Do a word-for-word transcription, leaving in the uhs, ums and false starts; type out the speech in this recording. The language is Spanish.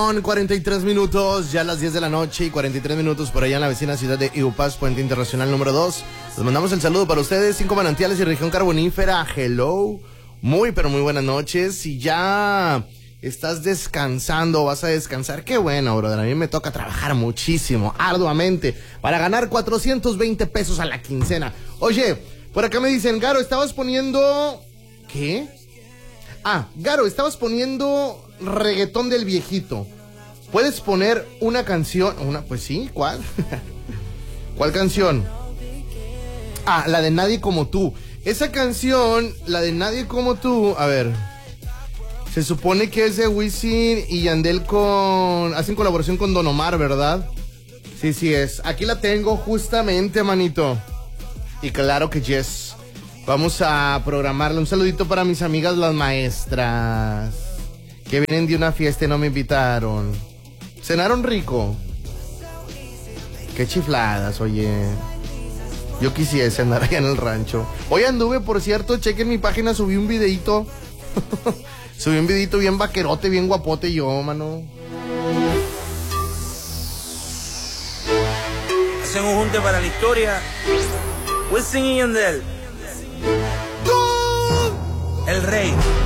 cuarenta y tres minutos, ya a las diez de la noche y cuarenta y tres minutos por allá en la vecina ciudad de Iupaz, Puente Internacional número dos. Les mandamos el saludo para ustedes, Cinco Manantiales y Región Carbonífera. Hello, muy pero muy buenas noches. Si ya estás descansando, vas a descansar, qué bueno, brother. A mí me toca trabajar muchísimo, arduamente, para ganar cuatrocientos veinte pesos a la quincena. Oye, por acá me dicen, Garo, estabas poniendo... ¿Qué? Ah, Garo, estabas poniendo reggaetón del viejito. ¿Puedes poner una canción? Una, pues sí, ¿cuál? ¿Cuál canción? Ah, la de Nadie Como Tú. Esa canción, la de Nadie Como Tú, a ver, se supone que es de Wisin y Yandel con... hacen colaboración con Don Omar, ¿verdad? Sí, sí es. Aquí la tengo justamente, manito. Y claro que yes. Vamos a programarle un saludito para mis amigas las maestras que vienen de una fiesta y no me invitaron. ¿Cenaron rico? Qué chifladas, oye. Yo quisiese andar allá en el rancho. Hoy anduve, por cierto, chequen mi página, subí un videito. Subí un videito bien vaquerote, bien guapote yo, mano. Hacen un junte para la historia. Wisin y Yandel. El rey.